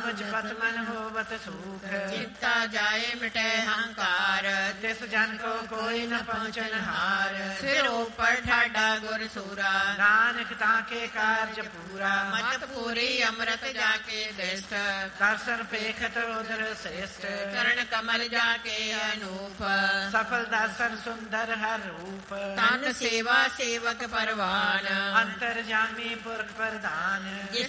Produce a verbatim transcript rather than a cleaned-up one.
मुझ पत मन होवत सूख। चित्ता जाए मिटे हंकार, तिस जन को कोई न पहुँचन हार। सिर ऊपर ठाडा गुर सूरा, नानक ताके कार्य पूरा। मत पूरी अमृत जाके दृष्ट, दर्शन पेखत उदर श्रेष्ठ। चरण कमल जाके अनूप, सफल दर्शन सुंदर हर रूप। तन सेवा सेवक परवान, अंतर जामी पुरख प्रधान। जिस